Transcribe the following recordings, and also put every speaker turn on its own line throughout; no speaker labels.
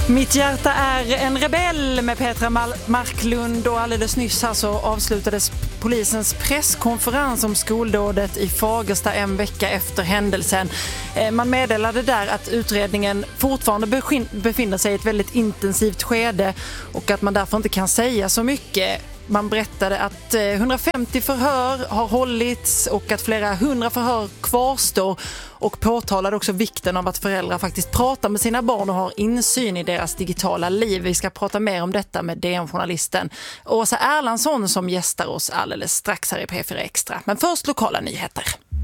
Mitt hjärta är en rebell med Petra Marklund, och alldeles nyss här så avslutades polisens presskonferens om skoldådet i Fagersta en vecka efter händelsen. Man meddelade där att utredningen fortfarande befinner sig i ett väldigt intensivt skede och att man därför inte kan säga så mycket. Man berättade att 150 förhör har hållits och att flera 100 förhör kvarstår, och påtalade också vikten av att föräldrar faktiskt pratar med sina barn och har insyn i deras digitala liv. Vi ska prata mer om detta med DN-journalisten Åsa Erlandsson som gästar oss alldeles strax här i P4 Extra. Men först lokala nyheter.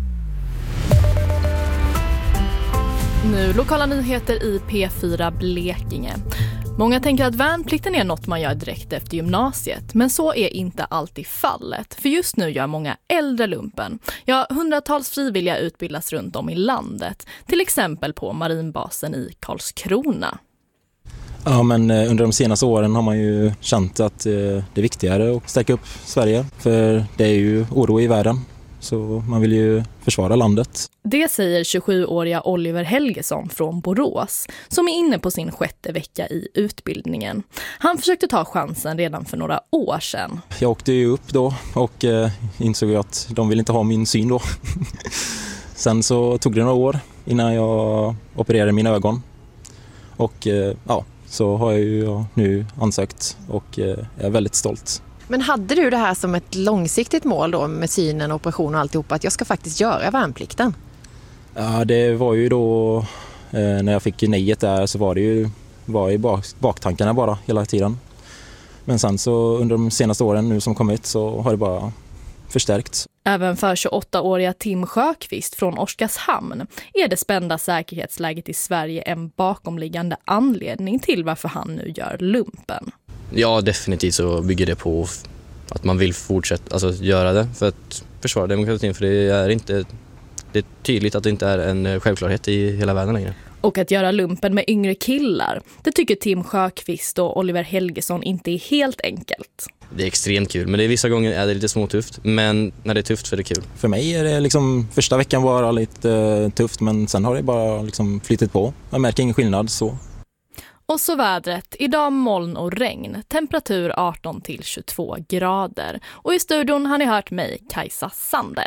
Nu lokala nyheter i P4 Blekinge. Många tänker att värnplikten är något man gör direkt efter gymnasiet, men så är inte alltid fallet. För just nu gör många äldre lumpen. Ja, hundratals frivilliga utbildas runt om i landet, till exempel på marinbasen i Karlskrona.
Ja, men under de senaste åren har man ju känt att det är viktigare att stärka upp Sverige, för det är ju oro i världen. Så man vill ju försvara landet.
Det säger 27-åriga Oliver Helgesson från Borås, som är inne på sin 6:e vecka i utbildningen. Han försökte ta chansen redan för några år sedan.
Jag åkte ju upp då och insåg att de vill inte ha min syn då. Sen så tog det några år innan jag opererade mina ögon. Och så har jag ju nu ansökt och är väldigt stolt.
Men hade du det här som ett långsiktigt mål då med synen, operation och alltihopa, att jag ska faktiskt göra värnplikten?
Ja, det var ju då när jag fick nejet där, så var i baktankarna bara hela tiden. Men sen så under de senaste åren nu som kommit så har det bara förstärkts.
Även för 28-åriga Tim Sjöqvist från Oskarshamn är det spända säkerhetsläget i Sverige en bakomliggande anledning till varför han nu gör lumpen.
Ja, definitivt så bygger det på att man vill fortsätta göra det för att försvara demokratin, för det är tydligt att det inte är en självklarhet i hela världen längre.
Och att göra lumpen med yngre killar, det tycker Tim Sjöqvist och Oliver Helgesson inte är helt enkelt.
Det är extremt kul, men vissa gånger är det lite småtufft, men när det är tufft så är det kul.
För mig är det liksom, första veckan var lite tufft, men sen har det bara liksom flyttat på. Jag märker ingen skillnad så.
Och så vädret, idag moln och regn, temperatur 18-22 grader. Och i studion har ni hört mig, Kajsa Sander.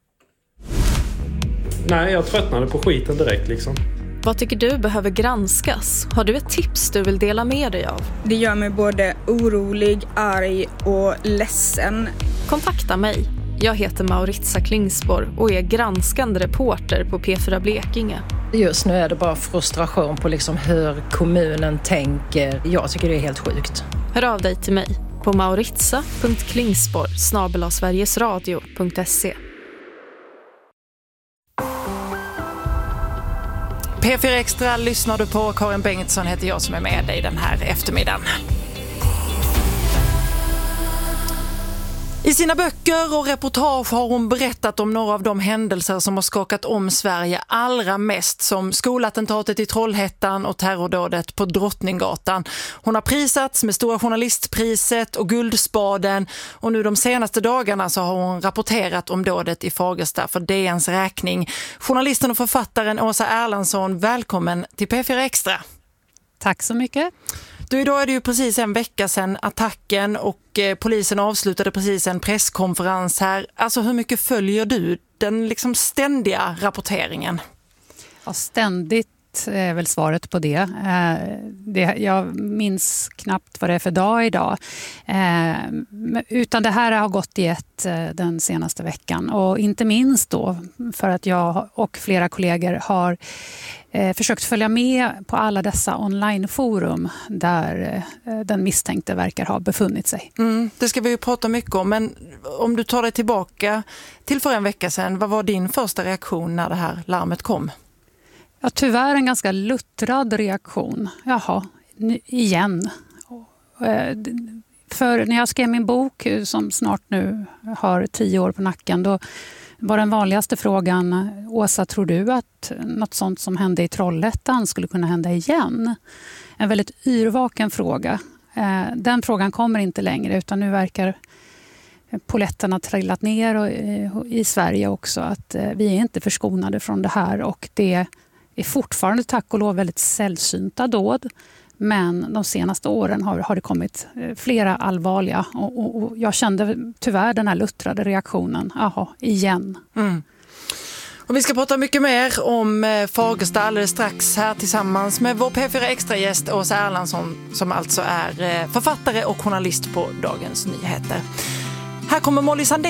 Nej, jag tröttnade på skiten direkt liksom.
Vad tycker du behöver granskas? Har du ett tips du vill dela med dig av?
Det gör mig både orolig, arg och ledsen.
Kontakta mig. Jag heter Mauritia Klingspor och är granskande reporter på P4 Blekinge.
Just nu är det bara frustration på liksom hur kommunen tänker. Jag tycker det är helt sjukt.
Hör av dig till mig på mauritia.klingspor@sverigesradio.se.
P4 Extra lyssnar du på. Karin Bengtsson heter jag som är med dig den här eftermiddagen. I sina böcker och reportage har hon berättat om några av de händelser som har skakat om Sverige allra mest, som skolattentatet i Trollhättan och terrordådet på Drottninggatan. Hon har prisats med Stora journalistpriset och Guldspaden, och nu de senaste dagarna så har hon rapporterat om dådet i Fagersta för DNs räkning. Journalisten och författaren Åsa Erlandsson, välkommen till P4 Extra.
Tack så mycket.
Idag är det ju precis en vecka sedan attacken och polisen avslutade precis en presskonferens här. Alltså hur mycket följer du den liksom ständiga rapporteringen?
Ja, ständigt är väl svaret på det. Jag minns knappt vad det är för dag idag. Utan det här har gått i ett den senaste veckan. Och inte minst då för att jag och flera kollegor har försökt följa med på alla dessa onlineforum där den misstänkte verkar ha befunnit sig.
Det ska vi ju prata mycket om, men om du tar dig tillbaka till för en vecka sedan, vad var din första reaktion när det här larmet kom?
Ja, tyvärr en ganska luttrad reaktion. Jaha, igen. För när jag skrev min bok som snart nu har 10 år på nacken, då var den vanligaste frågan: Åsa, tror du att något sånt som hände i Trollhättan skulle kunna hända igen? En väldigt yrvaken fråga. Den frågan kommer inte längre, utan nu verkar poletterna trillat ner och i Sverige också, att vi är inte förskonade från det här, och det är fortfarande tack och lov väldigt sällsynta dåd. Men de senaste åren har det kommit flera allvarliga och jag kände tyvärr den här luttrade reaktionen. Jaha, igen.
Och vi ska prata mycket mer om Fagersta alldeles strax här tillsammans med vår P4 Extra-gäst Åsa Erlandsson som alltså är författare och journalist på Dagens Nyheter. Här kommer Molly Sandén.